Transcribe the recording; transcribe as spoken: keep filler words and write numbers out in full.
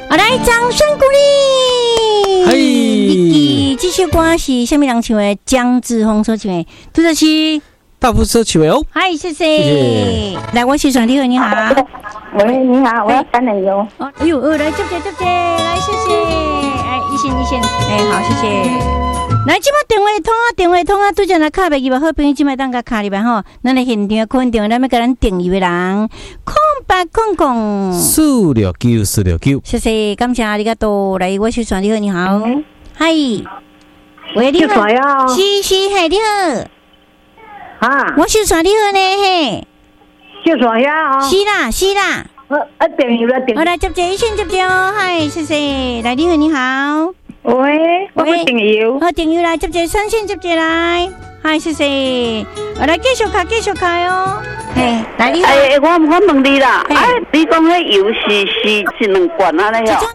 好，来掌声鼓励。嘿，这首歌是什么人唱的？江志峰所唱的，杜德奇。 大夫所唱的哦。 嗨，谢谢。谢谢来，我是爽你好，你好。 喂，你好，我要橄榄油。 哦，哎呦，来，接接接接，来，谢谢。哎，一线一线，哎，好，谢谢。来，即摆电话通啊，电话通啊，拄则来卡袂记吧？好朋友即摆当甲卡入来吼，咱来现场看电话，咱要甲咱订油的人，空白空空， 四六九四六九， 谢谢，感谢啊りがとう。来，我是爽你好，你好，嗨，喂，你好，是是，嘿，你好，啊，我是爽你好呢，嘿， 就爽呀，哦， 是啦，是啦， 我啊订油了，订， 我来接接，先接接哦，嗨，谢谢，来，你好，你好。 喂，我要订油， 好，订油来接接，三线接接来，嗨，谢谢，我来继续卡，继续卡哟，嘿，来你好， 哎，我我问你啦，哎，你讲迄油是是是两罐啊？那个。